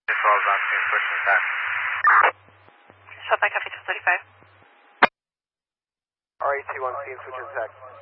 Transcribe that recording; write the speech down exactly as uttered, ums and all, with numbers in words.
twelve on scene, switching back. Shot by Copy two thirty-five. R A T one scene, switching back.